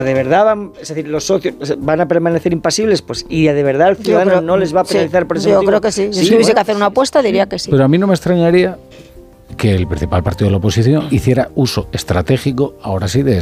¿De verdad es decir, los socios van a permanecer impasibles? Pues, y de verdad el ciudadano no les va a penalizar por ese motivo. Yo creo que sí. Si tuviese que hacer una apuesta, diría que sí. Pero a mí no me extrañaría que el principal partido de la oposición hiciera uso estratégico, ahora sí, de